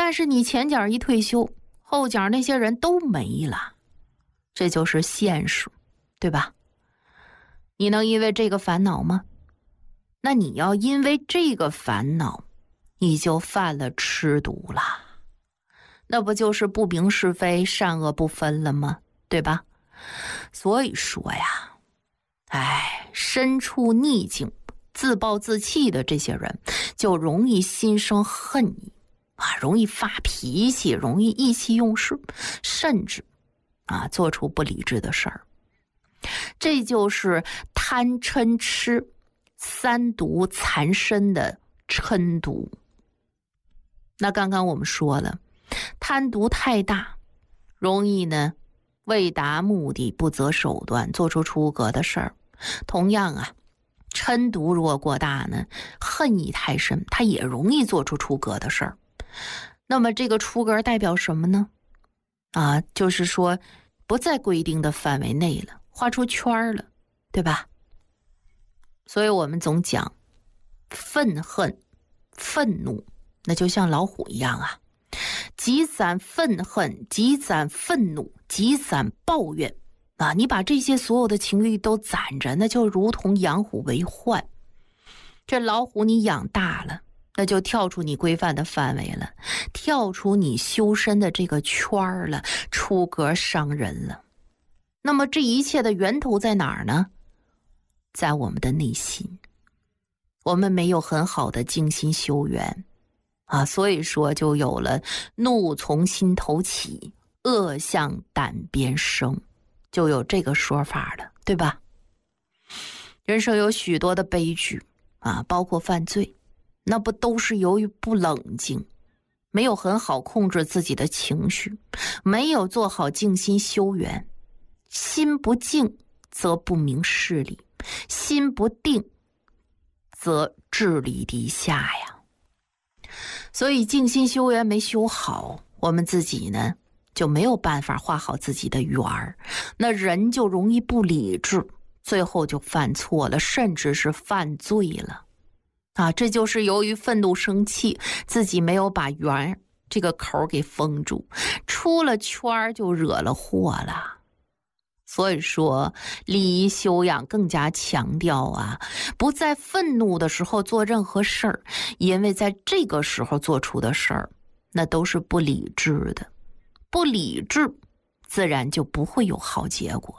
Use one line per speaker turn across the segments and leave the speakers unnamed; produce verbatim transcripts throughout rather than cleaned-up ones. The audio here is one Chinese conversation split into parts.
但是你前脚一退休，后脚那些人都没了，这就是现实，对吧？你能因为这个烦恼吗？那你要因为这个烦恼，你就犯了吃毒了，那不就是不明是非、善恶不分了吗？对吧？所以说呀，哎，身处逆境、自暴自弃的这些人，就容易心生恨意啊，容易发脾气，容易意气用事，甚至啊做出不理智的事儿。这就是贪嗔痴三毒缠身的嗔毒。那刚刚我们说了，贪毒太大，容易呢为达目的不择手段，做出出格的事儿。同样啊，嗔毒如果过大呢，恨意太深，它也容易做出出格的事儿。那么这个出格代表什么呢？啊，就是说不在规定的范围内了，画出圈了，对吧？所以我们总讲愤恨、愤怒，那就像老虎一样啊，积攒愤恨，积攒愤怒，积攒抱怨啊！你把这些所有的情绪都攒着，那就如同养虎为患。这老虎你养大了，那就跳出你规范的范围了，跳出你修身的这个圈了，出格伤人了。那么这一切的源头在哪儿呢？在我们的内心。我们没有很好的静心修缘啊，所以说就有了怒从心头起，恶向胆边生，就有这个说法了，对吧？人生有许多的悲剧啊，包括犯罪，那不都是由于不冷静，没有很好控制自己的情绪，没有做好静心修缘。心不静则不明事理，心不定则智力低下呀。所以静心修缘没修好，我们自己呢就没有办法画好自己的圆儿，那人就容易不理智，最后就犯错了，甚至是犯罪了啊！这就是由于愤怒生气，自己没有把圆这个口给封住，出了圈就惹了祸了。所以说礼仪修养更加强调啊，不在愤怒的时候做任何事儿，因为在这个时候做出的事儿那都是不理智的，不理智自然就不会有好结果。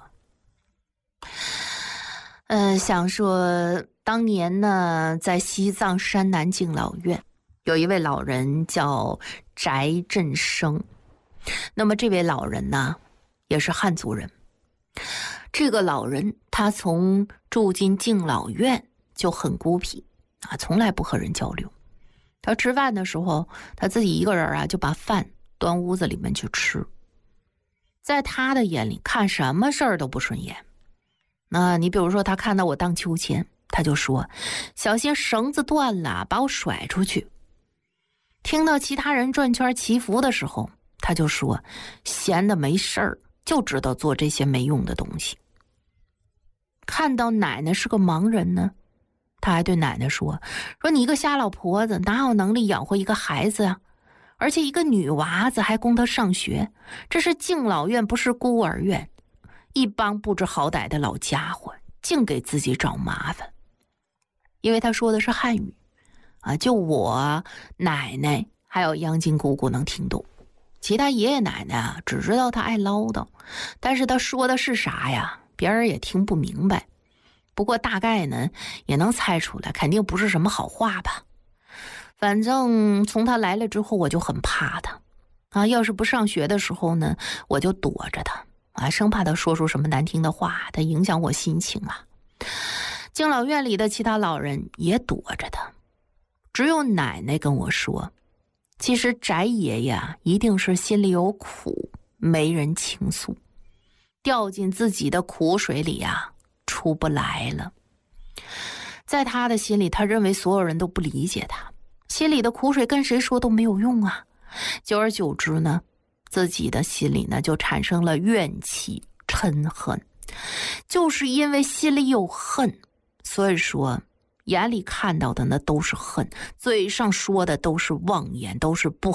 呃，想说当年呢，在西藏山南敬老院有一位老人叫翟振生，那么这位老人呢也是汉族人。这个老人他从住进敬老院就很孤僻啊，从来不和人交流。他吃饭的时候，他自己一个人啊，就把饭端屋子里面去吃。在他的眼里，看什么事儿都不顺眼。那你比如说，他看到我荡秋千，他就说：“小心绳子断了，把我甩出去。”听到其他人转圈祈福的时候，他就说：“闲的没事儿。”就知道做这些没用的东西。看到奶奶是个盲人呢，他还对奶奶说说你一个瞎老婆子哪有能力养活一个孩子啊？而且一个女娃子还供她上学，这是敬老院不是孤儿院，一帮不知好歹的老家伙净给自己找麻烦。因为他说的是汉语啊，就我奶奶还有央金姑姑能听懂，其他爷爷奶奶啊，只知道他爱唠叨，但是他说的是啥呀，别人也听不明白。不过大概呢，也能猜出来，肯定不是什么好话吧。反正从他来了之后，我就很怕他啊。要是不上学的时候呢，我就躲着他啊，生怕他说出什么难听的话，他影响我心情啊。敬老院里的其他老人也躲着他，只有奶奶跟我说，其实翟爷爷一定是心里有苦，没人倾诉，掉进自己的苦水里啊，出不来了。在他的心里，他认为所有人都不理解他，心里的苦水跟谁说都没有用啊。久而久之呢，自己的心里呢就产生了怨气、嗔恨，就是因为心里有恨，所以说眼里看到的呢都是恨，嘴上说的都是妄言，都是不